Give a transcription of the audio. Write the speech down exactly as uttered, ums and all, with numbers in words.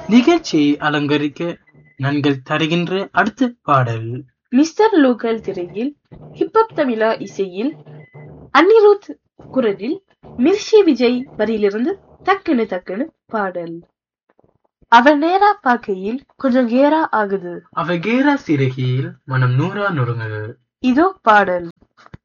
நிகழ்ச்சியை அலங்கரிக்க நாங்கள் தருகின்ற அடுத்த பாடல் மிஸ்டர் லோக்கல் திரையில் ஹிப்ஹப் தமிழா இசையில் அனிருத் குரலில் மிர்ஷி விஜய் வரியிலிருந்து டக்குனு டக்குனு பாடல். அவ நேரா பார்க்கையில் கொஞ்சம் கேரா ஆகுது, அவ கேரா சிறகியில் மனம் நூறா நொறுங்குது. இதோ பாடல்.